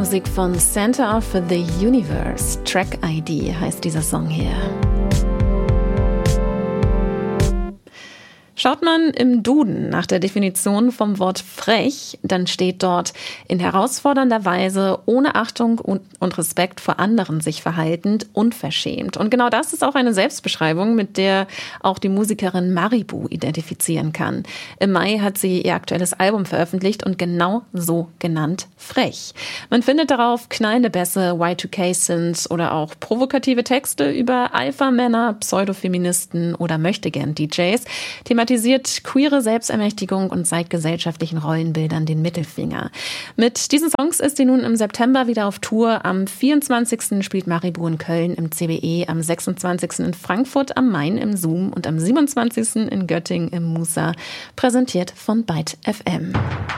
Musik von Center of the Universe. Track ID heißt dieser Song hier. Schaut man im Duden nach der Definition vom Wort frech, dann steht dort: in herausfordernder Weise, ohne Achtung und Respekt vor anderen sich verhaltend, unverschämt. Und genau das ist auch eine Selbstbeschreibung, mit der auch die Musikerin Maribu identifizieren kann. Im Mai hat sie ihr aktuelles Album veröffentlicht und genau so genannt: frech. Man findet darauf knallende Bässe, Y2K-Synths oder auch provokative Texte über Alpha-Männer, Pseudofeministen oder Möchtegern-DJs, thematisiert queere Selbstermächtigung und zeigt gesellschaftlichen Rollenbildern den Mittelfinger. Mit diesen Songs ist sie nun im September wieder auf Tour. Am 24. spielt Maribu in Köln im CBE, am 26. in Frankfurt am Main im Zoom und am 27. in Göttingen im Musa, präsentiert von Byte FM.